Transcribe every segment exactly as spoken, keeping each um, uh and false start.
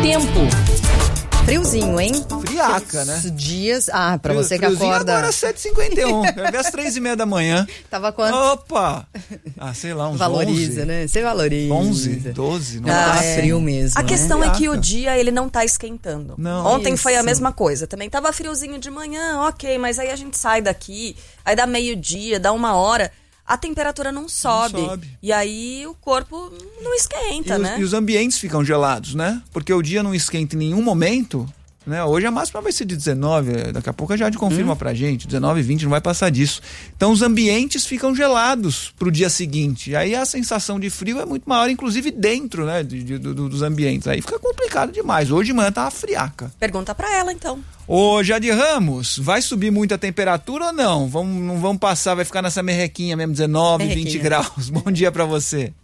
Tempo. Friozinho, hein? Friaca, né? Dias. Ah, pra Frio, você que acorda. Agora sete e cinquenta e um. Vai ver às três e meia da manhã. Tava quanto? Opa! Ah, sei lá, uns Valoriza, onze. né? Você valoriza. onze, doze. Não Ah, tá é frio mesmo. A né? questão é Friaca. que o dia ele não tá esquentando. Não. Ontem foi a Isso. mesma coisa. Também tava friozinho de manhã, ok, mas aí a gente sai daqui, aí dá meio-dia, dá uma hora, a temperatura não sobe. sobe. E aí o corpo não esquenta, E, né? os, e os ambientes ficam gelados, né? Porque o dia não esquenta em nenhum momento, né? Hoje a máxima vai ser de dezenove, daqui a pouco a Jade confirma hum. pra gente, dezenove, vinte, não vai passar disso. Então os ambientes ficam gelados pro dia seguinte. E aí a sensação de frio é muito maior, inclusive dentro, né, de, de, do, dos ambientes. Aí fica complicado demais. Hoje de manhã tá uma friaca. Pergunta pra ela, então. Ô, Jade Ramos, vai subir muito a temperatura ou não? Vamos, não vamos passar, vai ficar nessa merrequinha mesmo, dezenove, Merrequinha. vinte graus. Bom dia pra você.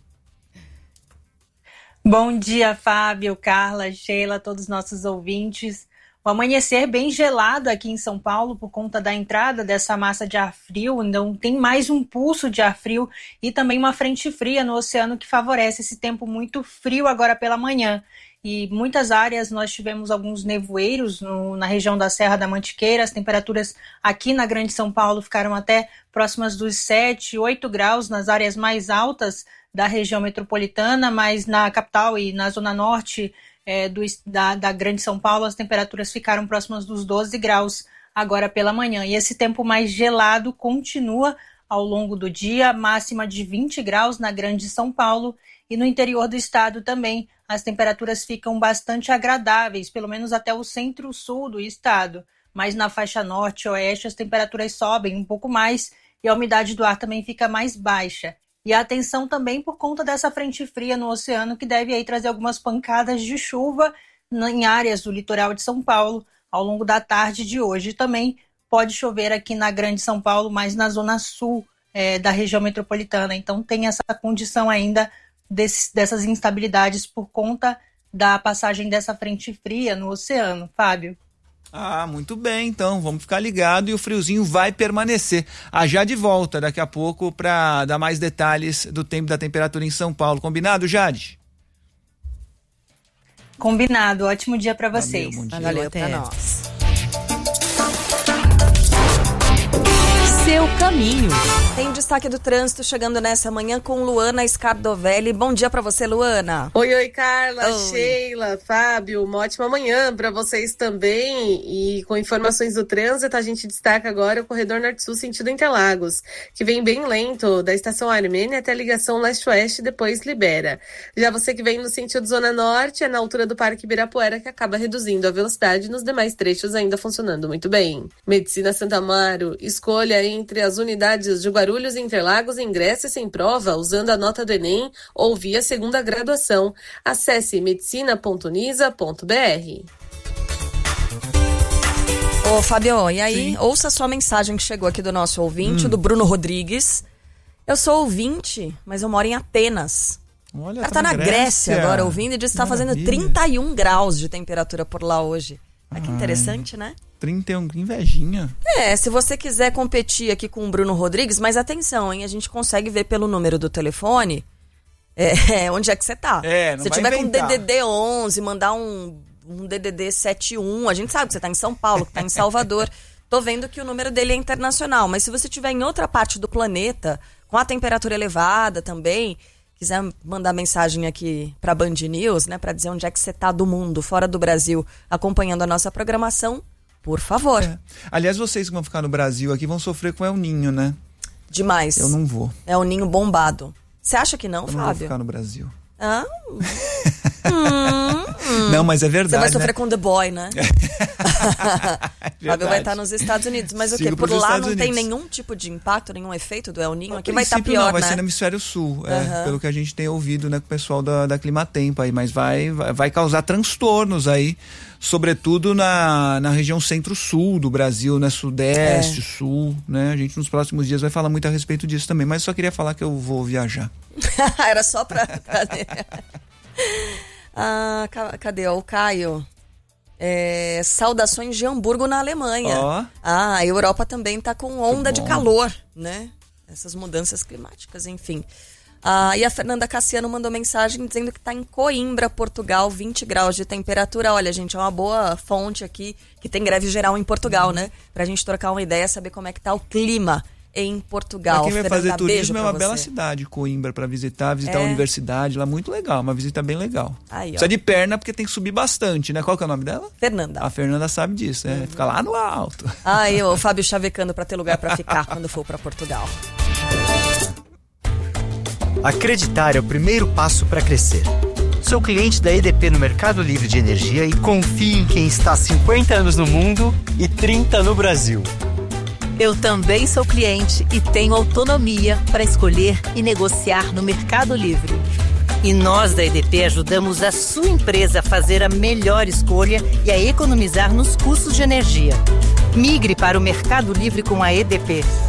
Bom dia, Fábio, Carla, Sheila, todos os nossos ouvintes. O amanhecer bem gelado aqui em São Paulo por conta da entrada dessa massa de ar frio, então tem mais um pulso de ar frio e também uma frente fria no oceano que favorece esse tempo muito frio agora pela manhã. E muitas áreas nós tivemos alguns nevoeiros no, na região da Serra da Mantiqueira. As temperaturas aqui na Grande São Paulo ficaram até próximas dos sete, oito graus nas áreas mais altas da região metropolitana, mas na capital e na zona norte é, do, da, da Grande São Paulo as temperaturas ficaram próximas dos doze graus agora pela manhã. E esse tempo mais gelado continua ao longo do dia, máxima de vinte graus na Grande São Paulo e no interior do estado também. As temperaturas ficam bastante agradáveis, pelo menos até o centro-sul do estado. Mas na faixa norte e oeste as temperaturas sobem um pouco mais e a umidade do ar também fica mais baixa. E a atenção também por conta dessa frente fria no oceano que deve aí trazer algumas pancadas de chuva em áreas do litoral de São Paulo ao longo da tarde de hoje. Também pode chover aqui na Grande São Paulo, mas na zona sul é, da região metropolitana. Então tem essa condição ainda desse, dessas instabilidades por conta da passagem dessa frente fria no oceano. Fábio. Ah, muito bem, então vamos ficar ligado e o friozinho vai permanecer. A Jade volta daqui a pouco para dar mais detalhes do tempo da temperatura em São Paulo. Combinado, Jade? Combinado, ótimo dia para vocês. Valeu, bom dia. Valeu até. pra nós. Seu caminho. Tem destaque do trânsito chegando nessa manhã com Luana Scardovelli. Bom dia pra você, Luana. Oi, oi, Carla, Oi. Sheila, Fábio, uma ótima manhã para vocês também. E com informações do trânsito, a gente destaca agora o corredor Norte-Sul sentido Interlagos, que vem bem lento, da estação Armênia até a ligação Leste-Oeste, depois libera. Já você que vem no sentido Zona Norte, é na altura do Parque Ibirapuera que acaba reduzindo a velocidade, nos demais trechos ainda funcionando muito bem. Medicina Santa Amaro, escolha entre as unidades de Guarulhos e Interlagos, ingresse sem prova usando a nota do Enem ou via segunda graduação. Acesse medicina ponto unisa ponto b r. Ô, Fabio, e aí? Sim. Ouça a sua mensagem que chegou aqui do nosso ouvinte, Hum. do Bruno Rodrigues. Eu sou ouvinte, mas eu moro em Atenas. Olha, Ela tá na Grécia agora ouvindo e diz que tá fazendo Maravilha. trinta e um graus de temperatura por lá hoje. Olha que Ai. interessante, né? trinta e um, que invejinha. É, se você quiser competir aqui com o Bruno Rodrigues, mas atenção, hein? A gente consegue ver pelo número do telefone é, onde é que você tá. É, não se vai tiver inventar. com D D D onze, mandar um, um D D D setenta e um, a gente sabe que você tá em São Paulo, que tá em Salvador. Tô vendo que o número dele é internacional, mas se você estiver em outra parte do planeta, com a temperatura elevada também, quiser mandar mensagem aqui pra Band News, né, pra dizer onde é que você tá do mundo, fora do Brasil, acompanhando a nossa programação, por favor. É. Aliás, vocês que vão ficar no Brasil aqui vão sofrer com El Ninho, né? Demais. Eu não vou. É o ninho bombado. Você acha que não, Eu não vou Fábio? ficar no Brasil. Ah? hum, hum. Não, mas é verdade. Você vai sofrer né? com The Boy, né? É Fábio vai estar nos Estados Unidos. Mas o Sigo quê? Por pros lá Estados não tem Unidos. nenhum tipo de impacto, nenhum efeito do El Ninho? A Aqui vai estar princípio, pior, não, vai né? ser no hemisfério sul, é, Aham. pelo que a gente tem ouvido, né, com o pessoal da, da Climatempo aí, mas vai, vai, vai causar transtornos aí, sobretudo na, na região centro-sul do Brasil, né, sudeste, É. sul, né, a gente nos próximos dias vai falar muito a respeito disso também, mas só queria falar que eu vou viajar. Era só pra... pra... ah, ca- cadê? Ó, o Caio. É, saudações de Hamburgo, na Alemanha. Ó. Ah, a Europa também tá com onda de bom. calor, né? Essas mudanças climáticas, enfim. Ah, e a Fernanda Cassiano mandou mensagem dizendo que está em Coimbra, Portugal, vinte graus de temperatura. Olha, gente, é uma boa fonte aqui, que tem greve geral em Portugal, né? Pra gente trocar uma ideia, saber como é que tá o clima em Portugal. Pra quem vai Fernanda, fazer turismo, é uma você. bela cidade, Coimbra, para visitar, visitar é. a universidade lá, muito legal, uma visita bem legal. Aí, ó. Precisa de perna porque tem que subir bastante, né? Qual que é o nome dela? Fernanda. A Fernanda sabe disso, é, uhum. Fica lá no alto. Aí, o Fábio chavecando para ter lugar para ficar quando for para Portugal. Acreditar é o primeiro passo para crescer. Sou cliente da E D P no Mercado Livre de Energia e confio em quem está há cinquenta anos no mundo e trinta no Brasil. Eu também sou cliente e tenho autonomia para escolher e negociar no Mercado Livre. E nós da E D P ajudamos a sua empresa a fazer a melhor escolha e a economizar nos custos de energia. Migre para o Mercado Livre com a E D P.